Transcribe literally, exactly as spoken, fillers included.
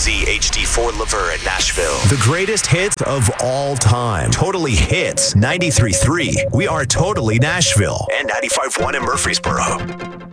Z H D four Laverne in Nashville. The greatest hits of all time. Totally Hits ninety-three point three. We are Totally Nashville. And ninety-five point one in Murfreesboro.